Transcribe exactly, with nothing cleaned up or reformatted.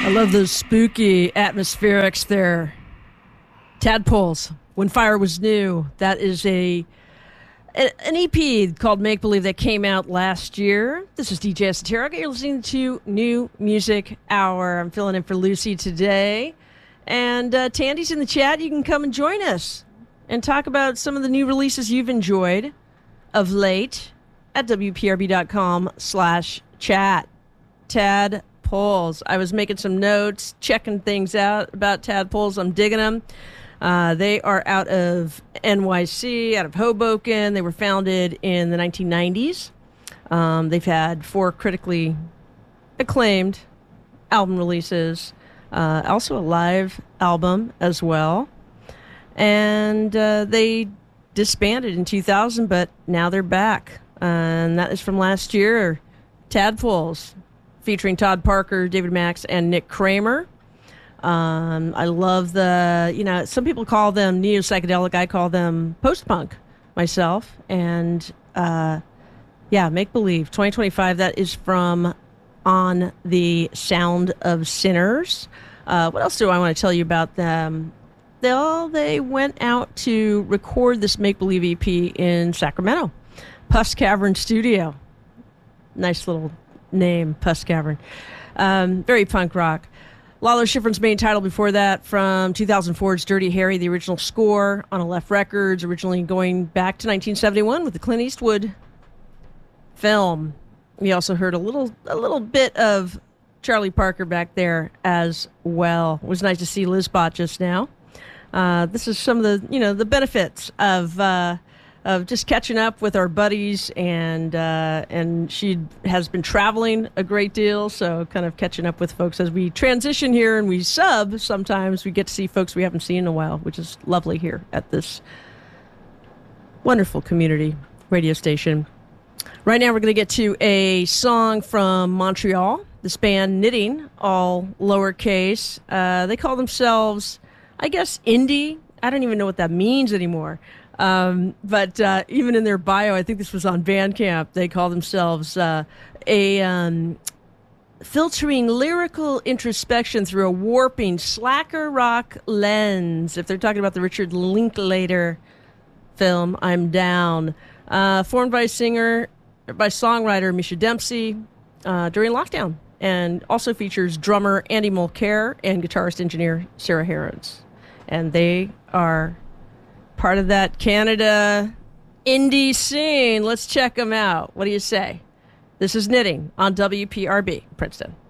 I love those spooky atmospherics there. Tadpoles, When Fire Was New. That is a, a an E P called Make Believe that came out last year. This is D J Esoterica. You're listening to New Music Hour. I'm filling in for Lucy today. And uh, Tandy's in the chat. You can come and join us and talk about some of the new releases you've enjoyed of late at W P R B dot com slash chat. Tadpoles. I was making some notes, checking things out about tadpoles. I'm digging them. Uh, they are out of N Y C, out of Hoboken. They were founded in the nineteen nineties. Um, they've had four critically acclaimed album releases, uh, also a live album as well. And uh, they disbanded in two thousand, but now they're back. Uh, and that is from last year. Tadpoles, featuring Todd Parker, David Max, and Nick Kramer. Um, I love the, you know, some people call them neo-psychedelic. I call them post-punk myself. And, uh, yeah, Make Believe, twenty twenty-five, that is from On the Sound of Sinners. Uh, what else do I want to tell you about them? They all, they went out to record this Make Believe E P in Sacramento. Puss Cavern Studio. Nice little name, Puss Cavern. Um, very punk rock. Lalo Schifrin's main title before that from two thousand four's Dirty Harry, the original score on Aleph Records, originally going back to nineteen seventy-one with the Clint Eastwood film. We also heard a little a little bit of Charlie Parker back there as well. It was nice to see Liz Bott just now. Uh, this is some of the, you know, the benefits of uh, of just catching up with our buddies, and uh, and she has been traveling a great deal, so kind of catching up with folks as we transition here and we sub. Sometimes we get to see folks we haven't seen in a while, which is lovely here at this wonderful community radio station. Right now we're going to get to a song from Montreal, this band Knitting, all lowercase. Uh, they call themselves, I guess, indie. I don't even know what that means anymore. Um, but uh, even in their bio, I think this was on Bandcamp, they call themselves uh, a um, filtering lyrical introspection through a warping slacker rock lens. If they're talking about the Richard Linklater film, I'm down. Uh, formed by singer, by songwriter Misha Dempsey uh, during lockdown, and also features drummer Andy Mulcair and guitarist engineer Sarah Herons. And they are part of that Canada indie scene. Let's check them out. What do you say? This is Knitting on W P R B, Princeton.